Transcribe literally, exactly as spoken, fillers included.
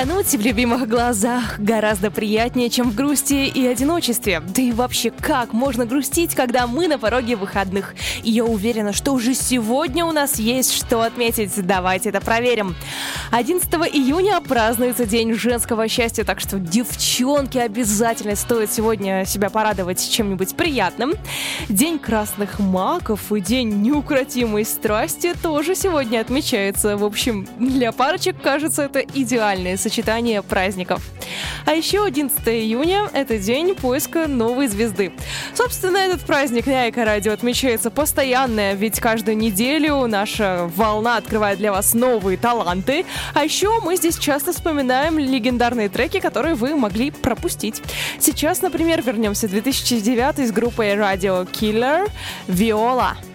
Тонуть в любимых глазах гораздо приятнее, чем в грусти и одиночестве. Да и вообще, как можно грустить, когда мы на пороге выходных? И я уверена, что уже сегодня у нас есть что отметить. Давайте это проверим. одиннадцатого июня празднуется День женского счастья, так что, девчонки, обязательно стоит сегодня себя порадовать чем-нибудь приятным. День красных маков и День неукротимой страсти тоже сегодня отмечается. В общем, для парочек, кажется, это идеальное сочетание праздников. А еще одиннадцатого июня – это день поиска новой звезды. Собственно, этот праздник на Эко-радио отмечается постоянно, ведь каждую неделю наша волна открывает для вас новые таланты. А еще мы здесь часто вспоминаем легендарные треки, которые вы могли пропустить. Сейчас, например, вернемся в две тысячи девятый с группой Radio Killer «Viola».